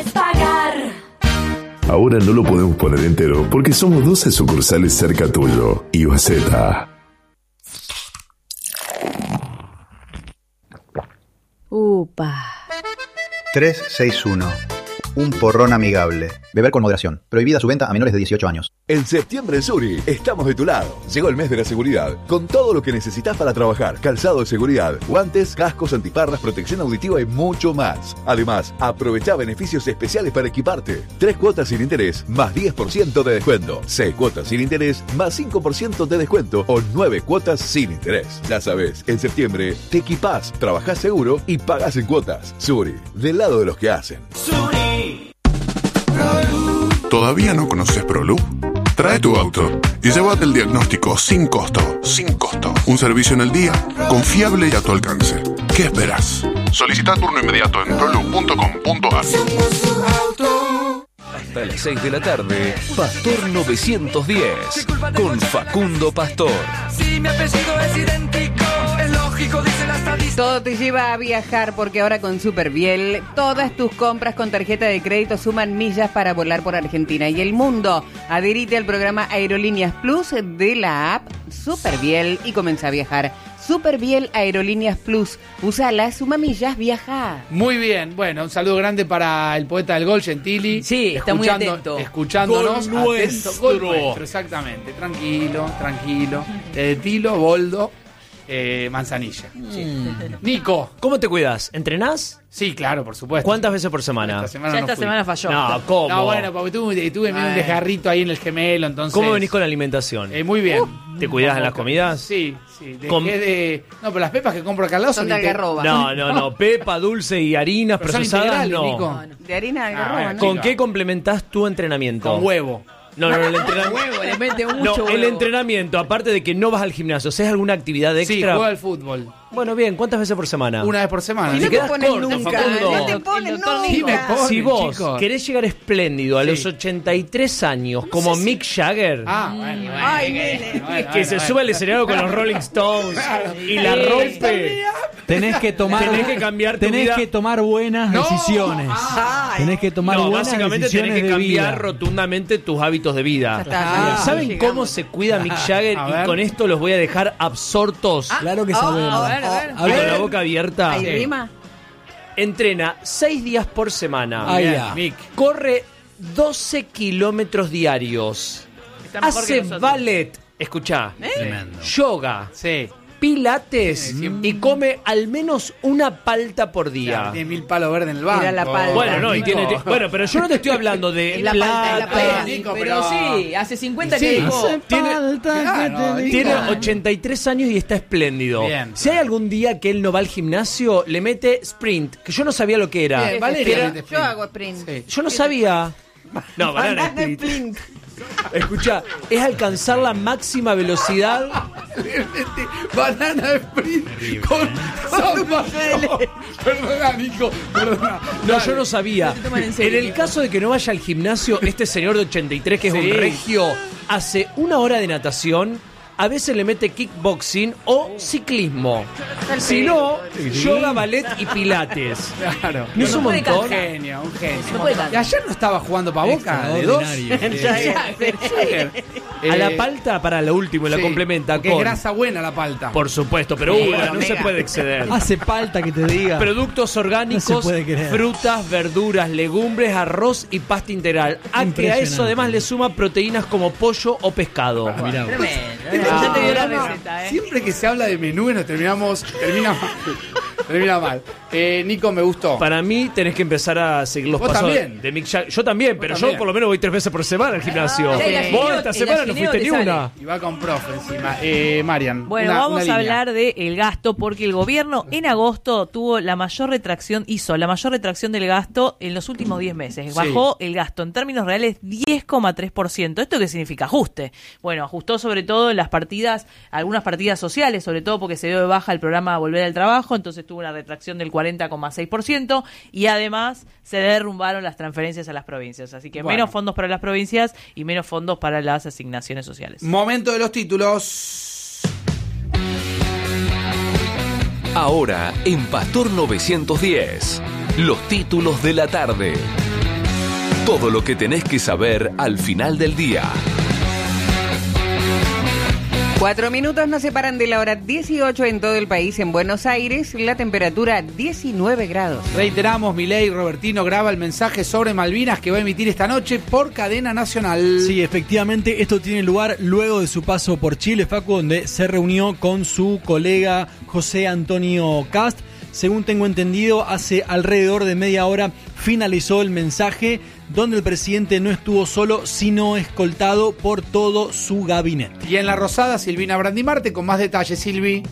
Pagar. Ahora no lo podemos poner entero porque somos 12 sucursales cerca tuyo. Ibaceta. Upa. 361. Un porrón amigable. Beber con moderación. Prohibida su venta a menores de 18 años. En septiembre en Suri estamos de tu lado. Llegó el mes de la seguridad, con todo lo que necesitas para trabajar. Calzado de seguridad, guantes, cascos, antiparras, protección auditiva y mucho más. Además, aprovecha beneficios especiales para equiparte. 3 cuotas sin interés, más 10% de descuento. 6 cuotas sin interés, más 5% de descuento. O 9 cuotas sin interés. Ya sabes, en septiembre te equipás, trabajás seguro y pagás en cuotas. Suri, del lado de los que hacen. Suri. ¿Todavía no conoces ProLoop? Trae tu auto y llévate el diagnóstico sin costo. Sin costo. Un servicio en el día, confiable y a tu alcance. ¿Qué esperas? Solicita turno inmediato en proloop.com.ar. Hasta las 6 de la tarde, Pastor 910, con Facundo Pastor. Si mi apellido es idéntico, es lógico, dice la estadística. Todo te lleva a viajar porque ahora con Superviel todas tus compras con tarjeta de crédito suman millas para volar por Argentina y el mundo. Adherite al programa Aerolíneas Plus de la app Superviel y comienza a viajar. Superviel Aerolíneas Plus. Usala, suma millas, viaja. Muy bien, bueno, un saludo grande para el poeta del gol, Gentili. Sí, está muy atento. Escuchándonos. Gol nuestro. Gol nuestro, exactamente. Tranquilo. Tilo, Boldo, Manzanilla. Sí. Nico. ¿Cómo te cuidas? ¿Entrenás? Sí, claro, por supuesto. ¿Cuántas veces por semana? Esta semana falló. No, ¿cómo? No, bueno, porque tuve un desgarrito ahí en el gemelo, entonces... ¿Cómo venís con la alimentación? Muy bien. ¿Te cuidás en las comidas? Sí. No, pero las pepas que compro acá al lado son de algarroba. No. Pepa, dulce y harinas pero procesadas, no. No. De harina de algarroba, ¿no? ¿Con qué complementás tu entrenamiento? Con huevo. No, el entrenamiento. Huevo, le mete mucho el huevo. entrenamiento, aparte de que no vas al gimnasio, ¿haces alguna actividad extra? Sí, juego al fútbol. Bueno, bien, ¿cuántas veces por semana? Una vez por semana. Y no te ponen corto, nunca. Facundo. No te ponen nunca. Sí me ponen, Si vos chicos. querés llegar espléndido a Sí. los 83 años, como Mick Jagger, Bueno. Ay, nene. que se sube al escenario con los Rolling Stones y la rompe. Tenés que cambiar tu vida. Tenés que tomar buenas decisiones. Tenés que tomar buenas básicamente decisiones tenés que de cambiar vida. rotundamente tus hábitos de vida. ¿Saben llegamos. cómo se cuida Mick Jagger? A Y ver. con esto los voy a dejar absortos. Claro que sabemos. A ver. Y con la boca abierta. ¿Hay rima? Entrena 6 días por semana. Ahí Bien, ya. Mick. Corre 12 kilómetros diarios. Está mejor que Hace nosotros. ballet. Escuchá. Yoga. Sí. Pilates. Sí. Y come al menos una palta por día. Tiene 1000 palos verdes en el banco. Era la palta. Bueno, no, y tiene. Bueno, pero yo no te estoy hablando de La palta, la palta. Nico, Pero sí, hace 50 que Sí. dijo. Tiene 83 años y está espléndido. Bien. Si hay algún día que él no va al gimnasio, le mete sprint, que yo no sabía lo que era. Bien, Valeria. Era- Yo hago sprint. Sí. yo no sabía. No, banana Banana split. sprint. Escucha, es alcanzar la máxima velocidad. Banana sprint con Perdona, Nico. Perdona. No, yo no sabía. toman en serio, En el Nico. caso de que no vaya al gimnasio, este señor de 83, que es un regio, hace 1 hora de natación, a veces le mete kickboxing o ciclismo. Si no, yoga, ballet y pilates. Claro. ¿No es un puede montón? Un genio. No puede tanto. Y ayer no estaba jugando para Boca de 2. A la palta, para lo último, y la complementa Que con... es grasa buena la palta. Por supuesto, pero una no se puede exceder. Hace falta que te diga. Productos No orgánicos, se puede creer. frutas, verduras, legumbres, arroz y pasta integral. A que a eso además le suma proteínas como pollo o pescado. Mirá vos. Ya te dio la receta, Siempre que se habla de menú nos termina mal. Termina mal. Nico, me gustó. Para mí tenés que empezar a seguir los Vos pasos también. de Mick Jagger. Yo también, pero también. yo por lo menos voy 3 veces por semana al gimnasio. y la Vos gineo- esta y la semana no gineo fuiste te ni sale. una. Y va con profe encima. Marian. Bueno, una vamos a línea. hablar del gasto porque el gobierno en agosto hizo la mayor retracción del gasto en los últimos 10 meses. Sí. Bajó el gasto en términos reales 10,3%. ¿Esto qué significa? Ajuste. Bueno, ajustó sobre todo en las partidas, algunas partidas sociales, sobre todo porque se dio de baja el programa Volver al Trabajo, entonces tuvo una retracción del 40,6% y además se derrumbaron las transferencias a las provincias. Así que Bueno. menos fondos para las provincias y menos fondos para las asignaciones sociales. Momento de los títulos. Ahora, en Pastor 910, los títulos de la tarde. Todo lo que tenés que saber al final del día. 4 minutos nos separan de la hora 18 en todo el país. En Buenos Aires, la temperatura 19 grados. Reiteramos, Milei Robertino graba el mensaje sobre Malvinas que va a emitir esta noche por cadena nacional. Sí, efectivamente, esto tiene lugar luego de su paso por Chile, Facu, donde se reunió con su colega José Antonio Kast. Según tengo entendido, hace alrededor de media hora finalizó el mensaje, donde el presidente no estuvo solo, sino escoltado por todo su gabinete. Y en La Rosada, Silvina Brandimarte con más detalles. Silvi.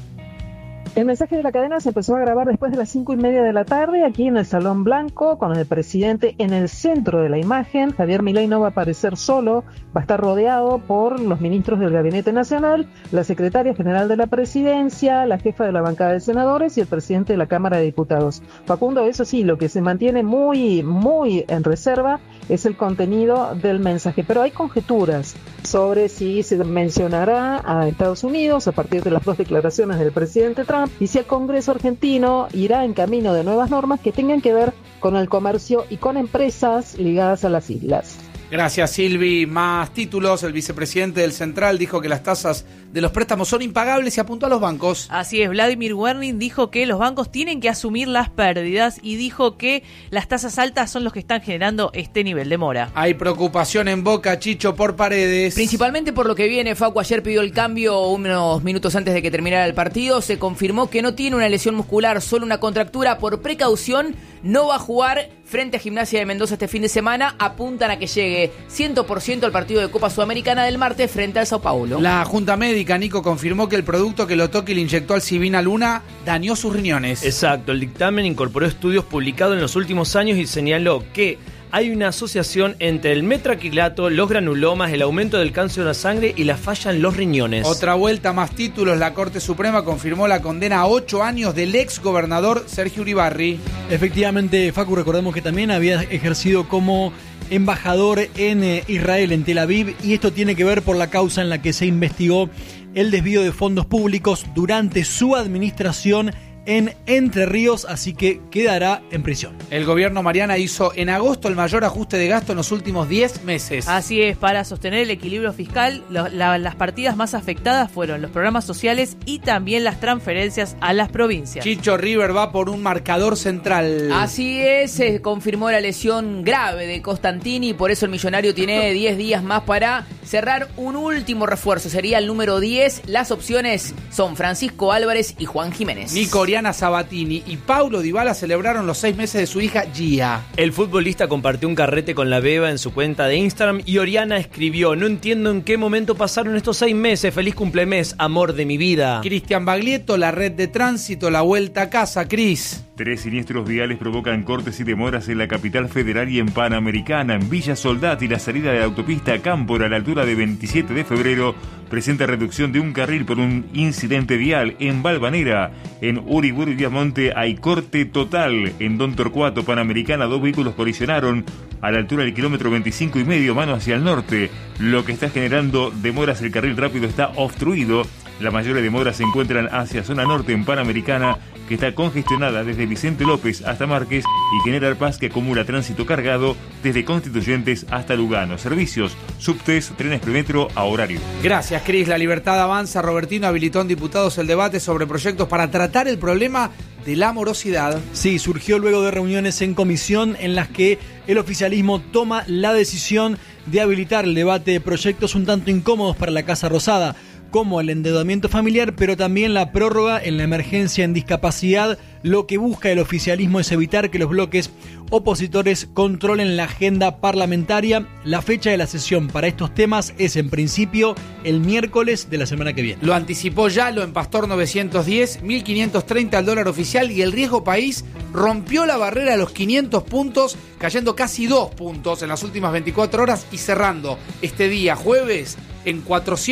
El mensaje de la cadena se empezó a grabar después de las 5:30 de la tarde, aquí en el Salón Blanco, con el presidente en el centro de la imagen. Javier Milei no va a aparecer solo, va a estar rodeado por los ministros del Gabinete Nacional, la secretaria general de la Presidencia, la jefa de la bancada de senadores y el presidente de la Cámara de Diputados. Facundo, eso sí, lo que se mantiene muy en reserva es el contenido del mensaje, pero hay conjeturas sobre si se mencionará a Estados Unidos a partir de las 2 declaraciones del presidente Trump y si el Congreso argentino irá en camino de nuevas normas que tengan que ver con el comercio y con empresas ligadas a las islas. Gracias, Silvi. Más títulos. El vicepresidente del Central dijo que las tasas de los préstamos son impagables y apuntó a los bancos. Así es, Vladimir Werning dijo que los bancos tienen que asumir las pérdidas y dijo que las tasas altas son los que están generando este nivel de mora. Hay preocupación en Boca, Chicho, por Paredes. Principalmente por lo que viene. Facu ayer pidió el cambio unos minutos antes de que terminara el partido. Se confirmó que no tiene una lesión muscular, solo una contractura. Por precaución no va a jugar frente a Gimnasia de Mendoza este fin de semana. Apuntan a que llegue 100% al partido de Copa Sudamericana del martes frente al Sao Paulo. La Junta Médica, Nico, confirmó que el producto que Lotoki le inyectó al Sibina Luna dañó sus riñones. Exacto, el dictamen incorporó estudios publicados en los últimos años y señaló que hay una asociación entre el metraquilato, los granulomas, el aumento del cáncer de la sangre y la falla en los riñones. Otra vuelta, más títulos. La Corte Suprema confirmó la condena a 8 años del ex gobernador Sergio Uribarri. Efectivamente, Facu, recordemos que también había ejercido como embajador en Israel, en Tel Aviv, y esto tiene que ver por la causa en la que se investigó el desvío de fondos públicos durante su administración en Entre Ríos, así que quedará en prisión. El gobierno, Mariana, hizo en agosto el mayor ajuste de gasto en los últimos 10 meses. Así es, para sostener el equilibrio fiscal, las partidas más afectadas fueron los programas sociales y también las transferencias a las provincias. Chicho, River va por un marcador central. Así es, se confirmó la lesión grave de Costantini, por eso el millonario tiene 10 días más para cerrar un último refuerzo, sería el número 10. Las opciones son Francisco Álvarez y Juan Jiménez. Nico, Oriana Sabatini y Paulo Dybala celebraron los 6 meses de su hija Gia. El futbolista compartió un carrete con la beba en su cuenta de Instagram y Oriana escribió: no entiendo en qué momento pasaron estos 6 meses, feliz cumplemes, amor de mi vida. Cristian Baglietto, la red de tránsito, la vuelta a casa, Cris. 3 siniestros viales provocan cortes y demoras en la capital federal y en Panamericana. En Villa Soldati, la salida de la autopista Cámpora a la altura de 27 de febrero presenta reducción de un carril por un incidente vial. En Valvanera, en Uriburu y Viamonte hay corte total. En Don Torcuato, Panamericana, 2 vehículos colisionaron a la altura del kilómetro 25,5, mano hacia el norte, lo que está generando demoras. El carril rápido está obstruido. La mayoría de demoras se encuentran hacia zona norte en Panamericana, que está congestionada desde Vicente López hasta Márquez, y General Paz, que acumula tránsito cargado desde Constituyentes hasta Lugano. Servicios, subtes, trenes premetro a horario. Gracias, Cris. La Libertad avanza. Robertino habilitó en diputados el debate sobre proyectos para tratar el problema de la morosidad. Sí, surgió luego de reuniones en comisión en las que el oficialismo toma la decisión de habilitar el debate de proyectos un tanto incómodos para la Casa Rosada, como el endeudamiento familiar, pero también la prórroga en la emergencia en discapacidad. Lo que busca el oficialismo es evitar que los bloques opositores controlen la agenda parlamentaria. La fecha de la sesión para estos temas es en principio el miércoles de la semana que viene. Lo anticipó Yalo en Pastor 910, 1.530 al dólar oficial, y el riesgo país rompió la barrera de los 500 puntos, cayendo casi 2 puntos en las últimas 24 horas y cerrando este día jueves en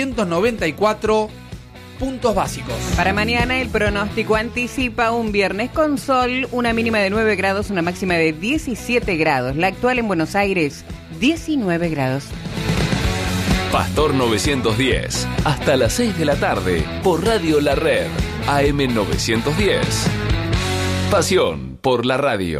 494 puntos básicos. Para mañana el pronóstico anticipa un viernes con sol, una mínima de 9 grados, una máxima de 17 grados. La actual en Buenos Aires, 19 grados. Pastor 910, hasta las 6 de la tarde, por Radio La Red, AM 910. Pasión por la radio.